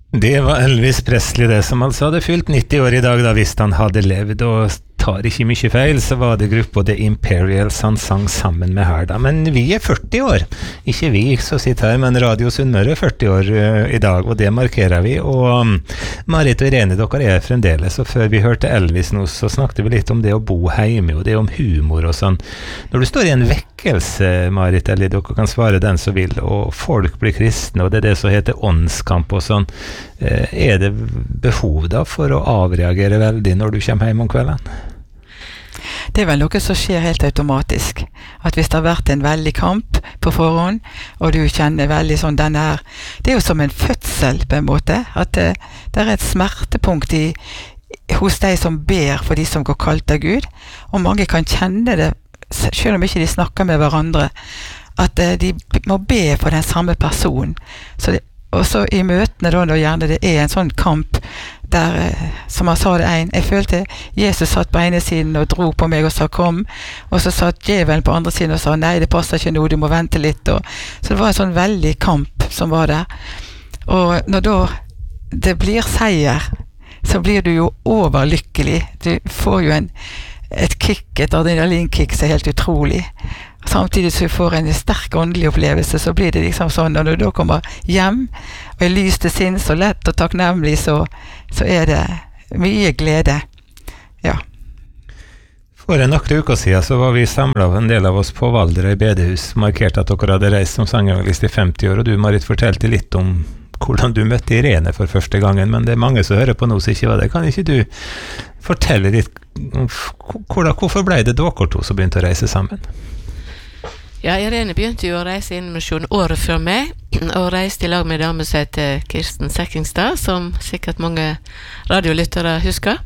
Det var Elvis Presley det, som altså hadde fylt 90 år i dag da, hvis han hadde levd, og tar ikke mye feil, så var det gruppa The Imperials han sang sammen med her da. Men vi 40 år, ikke vi som sitter her, men Radio Sunnmøre 40 år i dag, og det markerer vi. Og Marit og Irene, dere fremdeles, og før vi hørte Elvis nå, så snakket vi litt om det å bo hjemme, og det om humor og sånn. Når du står i en vekkelse, Marit, eller dere kan svare den som vil, og folk blir kristne, og det det som heter åndskamp og sånn, det behov da for å avreagere veldig når du kommer hjem om kvelden? Det vel noe som skjer helt automatisk. At hvis det har vært en veldig kamp på forhånd, og du kjenner veldig sånn denne her, det jo som en fødsel på en måte, at det et smertepunkt hos de som ber for de som går kalt av Gud, og mange kan kjenne det, selv om ikke de snakker med hverandre, at de må be for den samme personen. Og så i møtene da, når gjerne det en sånn kamp, der, som han sa det jeg følte Jesus satt på ene siden og dro på meg og sa kom, og så satt djevelen på andre siden og sa nei, det passer ikke nå, du må vente litt, så det var en sånn veldig kamp som var der. Og når da det blir seier, så blir du jo overlykkelig, du får jo et kick, et adrenalinkick som helt utrolig. Samtidig så du får en sterk åndelig opplevelse, så blir det liksom sånn, når du da kommer hjem, og lys til sinn, så lett og takknemlig, så det mye glede. Ja. For noen uker siden så var vi samlet av en del av oss på Valdre i bedehus, markert at dere hadde reist som sangevangelist i 50 år, og du, Marit, fortalte litt om hvordan du møtte Irene for første gangen, men det mange som hører på nå som ikke var det. Kan ikke du fortelle litt, hvorfor ble det dere to som begynte å reise sammen? Ja, Irene begynte jo å reise innen misjon året før meg, og reiste i lag med dame som heter Kirsten Sekkingstad, som sikkert mange radiolyttere husker.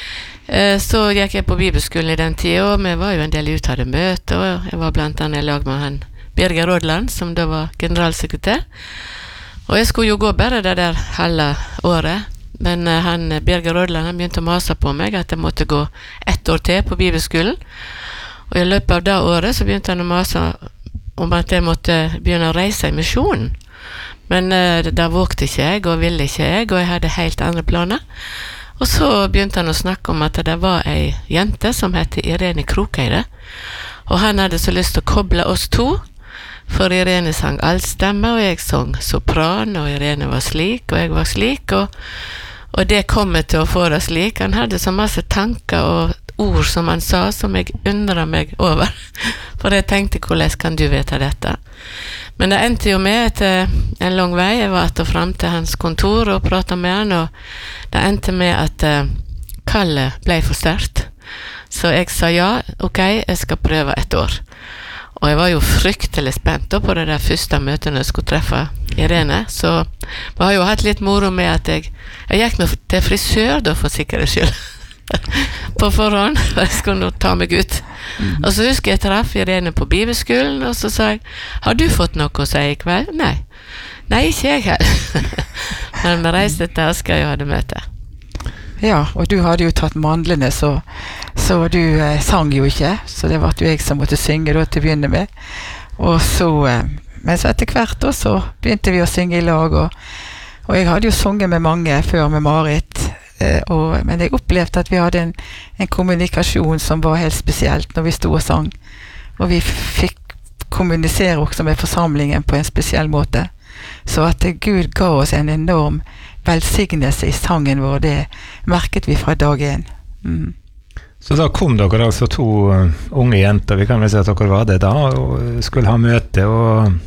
Så gikk jeg på bibelskolen i den tiden, og vi var jo en del ute av det møte, og jeg var blant annet i lag med han Birger Rådland, som da var generalsekretær. Og jeg skulle jo gå bare det der halve året, men han Birger Rådland, han begynte å mase på meg at jeg måtte gå 1 år til på bibelskolen. Og i løpet av det året så begynte han å mase om at jeg måtte begynne å reise i misjonen. Men da vågte ikke jeg, og ville ikke jeg, og jeg hadde helt andre planer. Og så begynte han å snakke om at det var ei jente som heter Irene Krokeide, og han hadde så lyst til å koble oss to, for Irene sang altstemme, og jeg sang sopran, og Irene var slik, og jeg var slik, og det kom til å få det slik. Han hadde så masse tanker og ord som han sa, som jeg undret meg over. For jeg tenkte, hvordan kan du vite dette? Men det endte jo med etter en lang vei. Jeg var etter frem til hans kontor og pratet med han, og det endte med at kallet ble for sterkt. Så jeg sa ja, ok, jeg skal prøve 1 år. Og jeg var jo fryktelig spent på det der første møtet når jeg skulle treffe Irene, så vi har jo hatt litt moro med at jeg gikk med til frisør da, for sikkerhets skyld. På forhånd, og jeg skulle nå ta meg ut. Og så husker jeg traff Irene på bibelskolen, og så sa jeg, har du fått noe å si i kveld? Nei, ikke jeg heller. Men vi reiste til Asker og hadde møte. Ja, og du hadde jo tatt mandlene, så du sang jo ikke, så det var jo jeg som måtte synge da til å begynne med. Og så, men så etter hvert da, så begynte vi å synge i lag, og jeg hadde jo sunget med mange før med Marit, men jeg opplevde at vi hadde en kommunikasjon som var helt spesielt når vi stod og sang, og vi fikk kommunisere også med forsamlingen på en spesiell måte, så at Gud ga oss en enorm velsignelse i sangen vår, det merket vi fra dag 1. Så da kom dere altså 2 unge jenter, vi kan vel si at dere var det da, og skulle ha møte, og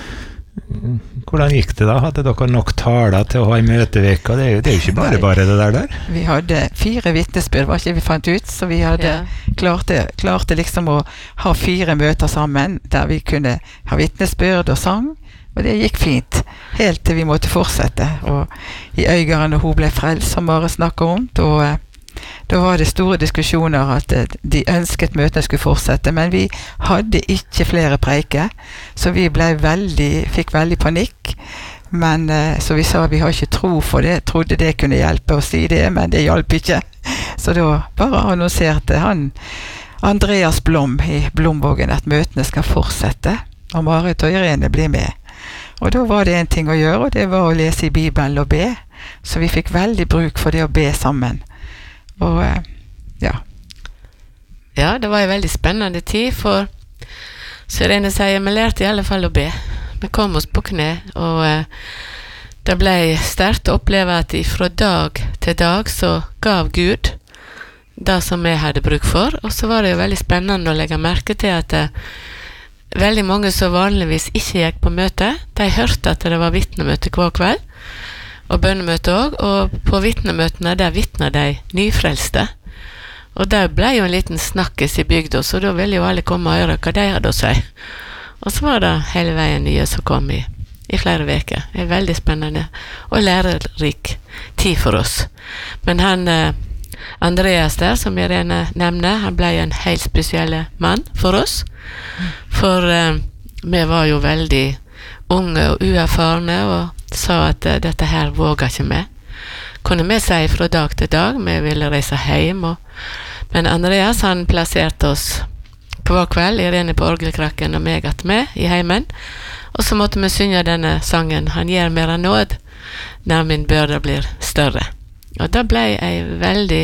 hvordan gikk det da? Hadde dere nok taler til å ha i møteveka? Det er jo ikke bare det der. Vi hadde 4 vittnesbyrd, var ikke vi fant ut, så vi hadde klarte liksom å ha 4 møter sammen, der vi kunne ha vittnesbyrd og sang, og det gikk fint, helt til vi måtte fortsette. Og i Øygarden, når hun ble frelst, som Mare snakker om, da var det store diskusjoner at de ønsket møtene skulle fortsette, men vi hadde ikke flere preiker, så vi fikk veldig panikk, men så vi sa vi har ikke tro for det, trodde det kunne hjelpe å si det, men det hjalp ikke. Så da bare annonserte han Andreas Blom i Blomvågen at møtene skal fortsette, og Marit og Irene blir med. Og da var det en ting å gjøre, og det var å lese i Bibelen og be. Så vi fikk veldig bruk for det å be sammen. Og ja. Ja, det var en veldig spennende tid, for så Irene sier, vi lærte i alle fall å be. Vi kom oss på kne, og det ble sterkt å oppleve at fra dag til dag så gav Gud det som vi hadde bruk for, og så var det jo veldig spennende å legge merke til at veldig mange som vanligvis ikke gikk på møte, de hørte at det var vittnemøte hver kveld, og bønnemøte også, og på vittnemøtene der vittnet de nyfrelste. Og der ble jo en liten snakkes i bygda, så da ville jo alle komme og høre hva de hadde å si. Og så var det hele veien nye som kom i flere veker. Det er veldig spennende og lærerik tid for oss. Men han, Andreas der, som Irene nevner, han ble en helt spesiell mann for oss. For vi var jo veldig unge og uerfarne og sa at dette her våger ikke vi. Kunne vi si fra dag til dag, vi ville reise hjem. Men Andreas, han plasserte oss hver kveld, Irene på orgelkrakken og meg at med i heimen. Og så måtte vi synge denne sangen, Han gir mer nåd, når min byrde blir større. Og det ble en veldig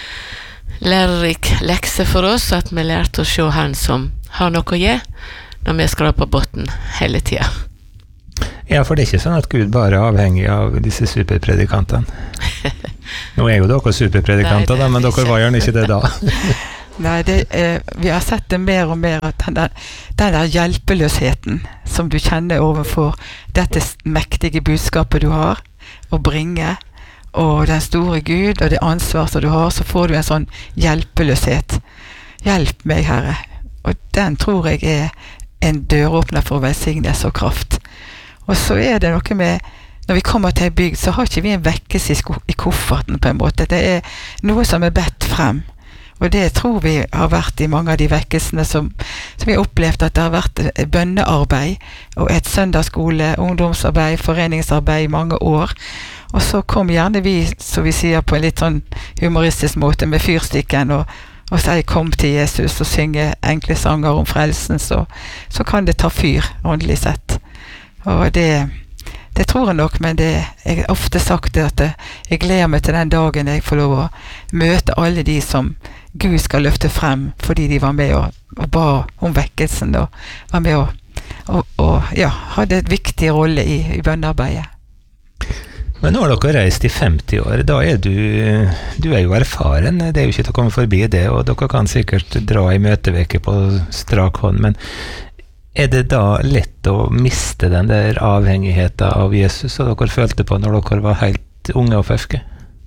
lærerik lekse for oss, at vi lærte å se han som har noe å gi, når vi skraper på botten hele tiden. Ja, for det er ikke sånn at Gud bare er avhengig av disse superpredikantene. Nå er jo dere superpredikanter, da, men dere var gjerne ikke det da. Nei, vi har sett det mer og mer, at den der hjelpeløsheten som du kjenner overfor dette mektige budskapet du har å bringe, og den store Gud og det ansvar som du har, så får du en sånn hjelpeløshet. Hjelp meg, Herre. Og den tror jeg er en døråpner for velsignelse og kraft. Og så er det noe med, når vi kommer til en bygd, så har ikke vi en vekkelse i kofferten på en måte. Det er noe som er bedt frem. Og det tror vi har vært i mange av de vekkelsene som vi har opplevd, at det har vært bønnearbeid, og et søndagsskole, ungdomsarbeid, foreningsarbeid i mange år. Og så kom gjerne vi, som vi sier på en litt sånn humoristisk måte, med fyrstikken, og sier kom til Jesus og synge enkle sanger om frelsen, så kan det ta fyr, åndelig sett. Og det tror jeg nok, men jeg har ofte sagt det at jeg gleder meg til den dagen jeg får lov å møte alle de som Gud skal løfte frem, fordi de var med og ba om vekkelsen, og var med og ja, hadde et viktig rolle i bønnearbeidet. Men nå har dere reist i 50 år, da er du er jo erfaren, det er jo ikke til å komme forbi det, og dere kan sikkert dra i møteveke på strak hånd, men er det da lett å miste den der avhengigheten av Jesus, som dere følte på når dere var helt unge og ferske?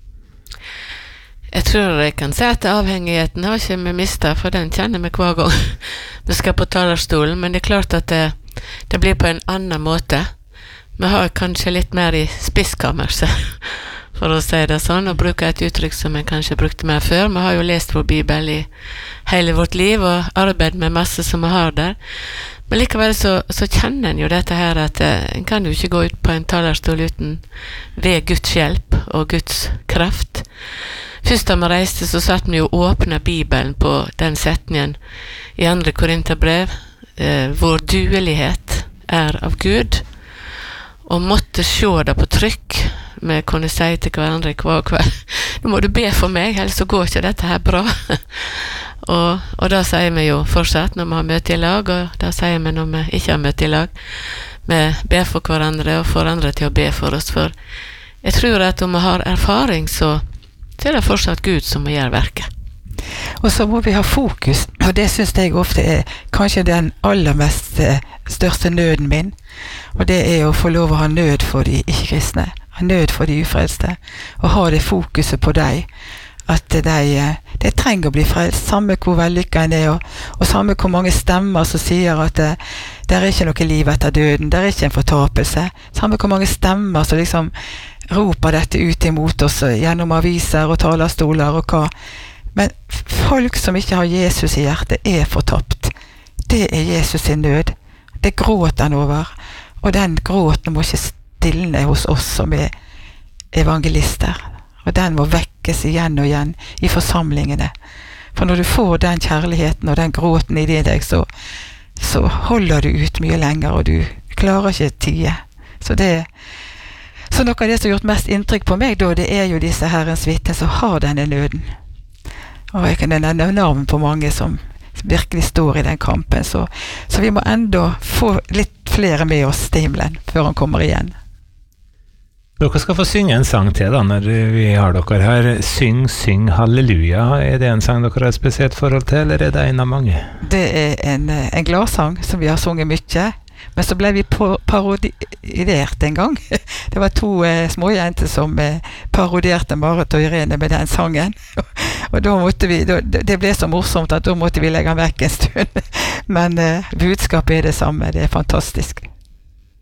Jeg tror jeg kan si at avhengigheten har ikke vi mistet, for den kjenner vi hver gang vi skal på talerstolen, men det er klart at det blir på en annen måte. Vi har kanskje litt mer i spiskammerset, for å si det sånn, og bruke et uttrykk som jeg kanskje brukte mer før. Vi har jo lest vår Bibel i hele vårt liv, og arbeidet med masse som vi har der. Men likevel så kjenner en jo dette her, at en kan jo ikke gå ut på en talerstol uten ved Guds hjelp og Guds kraft. Først da vi reiste, så satt vi jo og åpnet Bibelen på den setningen i 2. Korinterbrev, vår duelighet er av Gud, og måtte se det på trykk. Vi kunne si til hverandre hver kveld, nå må du be for meg, ellers så går ikke dette her bra. og da sier vi jo fortsatt når vi har møte i lag, og da sier vi når vi ikke har møte i lag. Vi ber for hverandre og får andre til å be for oss, for jeg tror at om vi har erfaring, så er det fortsatt Gud som må gjøre verket. Og så må vi ha fokus, og det synes jeg ofte er kanskje den aller mest største nøden min, og det er å få lov å ha nød for de ikke-kristne, ha nød for de ufrelste, og ha det fokuset på deg, at de trenger å bli frelst, samme hvor vellykket en er, og samme hvor mange stemmer som sier at det er ikke noe liv etter døden, det er ikke en fortapelse, samme hvor mange stemmer som liksom roper dette ut imot oss gjennom aviser og talerstoler og hva. Men folk som ikke har Jesus i hjertet er fortapt. Det er Jesus sin nød. Det gråter han over, og den gråten må ikke stilne hos oss som er evangelister. Og den må vekkes igjen og igjen i forsamlingene. For når du får den kjærligheten og den gråten i deg, så Så noe av det som har gjort mest inntrykk på meg da, det jo disse herrens vitner som har denne nøden. Og jeg kan nevne navn på mange som virkelig står i den kampen, så vi må enda få litt flere med oss til himmelen før han kommer igjen. Dere skal få synge en sang til da, når vi har dere her. Syng, syng, halleluja. Det en sang dere har et spesielt forhold til, eller det en av mange? Det en gladsang som vi har sunget mye, men så ble vi parodiert en gang. Det var 2 småjenter som parodierte Marit og Irene med den sangen. Og da måtte vi, det ble så morsomt at da måtte vi legge den vekk en stund. Men budskapet det samme, det fantastisk.